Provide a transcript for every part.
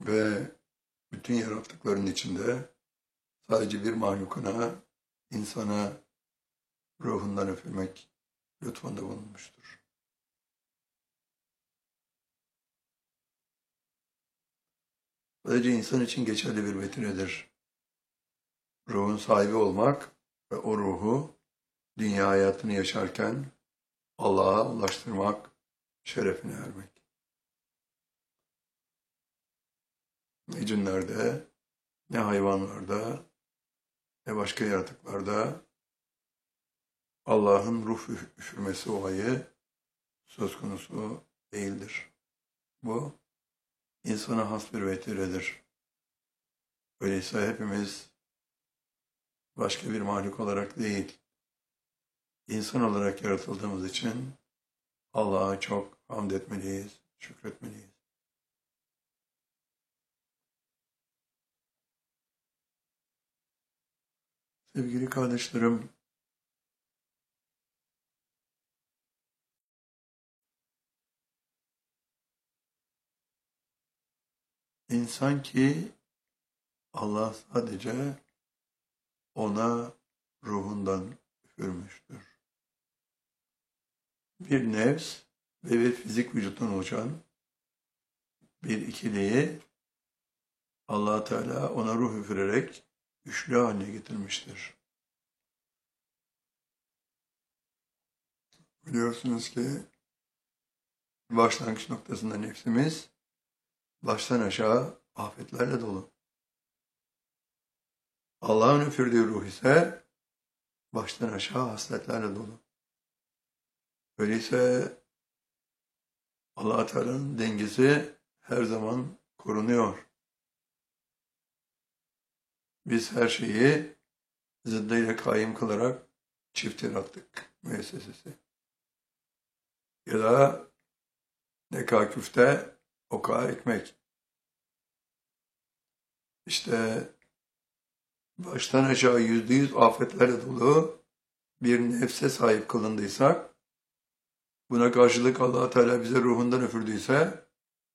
ve bütün yarattıkların içinde sadece bir mahlukuna, insana ruhundan üfürmek lütfunda bulunmuştur. Sadece insan için geçerli bir vetinedir. Ruhun sahibi olmak ve o ruhu dünya hayatını yaşarken Allah'a ulaştırmak, şerefine ermek. Ne cinlerde, ne hayvanlarda, ne başka yaratıklarda Allah'ın ruh üfürmesi olayı söz konusu değildir. Bu insana has bir vetiredir. Öyleyse hepimiz başka bir mahluk olarak değil, insan olarak yaratıldığımız için Allah'a çok hamd etmeliyiz, şükretmeliyiz. Sevgili kardeşlerim, insan ki Allah sadece ona ruhundan üfürmüştür. Bir nefs ve bir fizik vücuttan oluşan bir ikiliği Allah Teala ona ruh üfürerek üçlü haline getirmiştir. Biliyorsunuz ki başlangıç noktasında nefsimiz baştan aşağı afetlerle dolu. Allah'ın üfürdüğü ruh ise baştan aşağı hasletlerle dolu. Öyleyse Allah Teala'nın dengesi her zaman korunuyor. Biz her şeyi zıddıyla kaim kılarak çift yarattık müessesesi. Ya da neka küfte, oka ekmek. İşte baştan aşağı %100 afetlerle dolu bir nefse sahip kılındıysak, buna karşılık Allah Teala bize ruhundan üfürdüyse,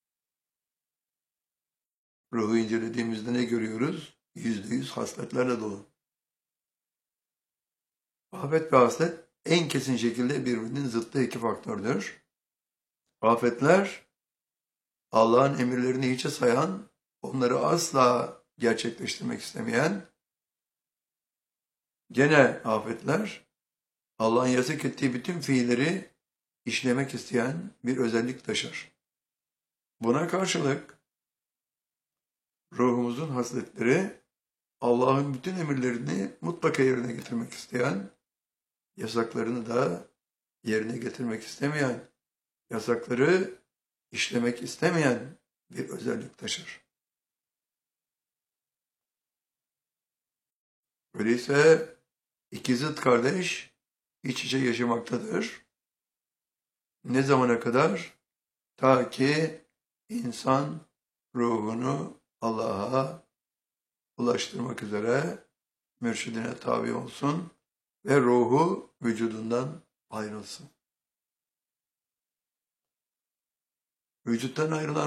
ruhu incelediğimizde ne görüyoruz? %100 hasletlerle dolu. Afet ve haslet en kesin şekilde birbirinin zıttı iki faktördür. Afetler, Allah'ın emirlerini hiçe sayan, onları asla gerçekleştirmek istemeyen, gene afetler, Allah'ın yasak ettiği bütün fiilleri işlemek isteyen bir özellik taşır. Buna karşılık, ruhumuzun hasletleri, Allah'ın bütün emirlerini mutlaka yerine getirmek isteyen, yasaklarını da yerine getirmek istemeyen, yasakları işlemek istemeyen bir özellik taşır. Öyleyse iki zıt kardeş iç içe yaşamaktadır. Ne zamana kadar? Ta ki insan ruhunu Allah'a ulaştırmak üzere mürşidine tabi olsun ve ruhu vücudundan ayrılsın. Vücuttan ayrılan